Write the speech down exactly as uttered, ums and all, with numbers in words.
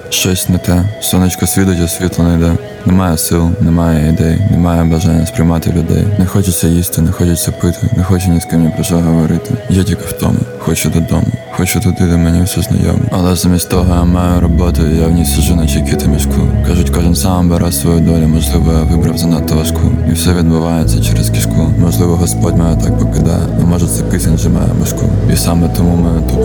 Щось не те, сонечко світить, а світло не йде. Немає сил, немає ідей, немає бажання сприймати людей. Не хочеться їсти, не хочеться пити, не хочу ні з ким ні про що говорити. Я тільки втому, хочу додому, хочу туди, де мені все знайомо. Але замість того я маю роботу, і я в ній сиджу на чекіти мішку. Кажуть, кожен сам бере свою долю, можливо, я вибрав занадто важку. І все відбувається через кишку. Можливо, Господь мене так покидає, а може це кисень же має мишку. І саме тому мене тут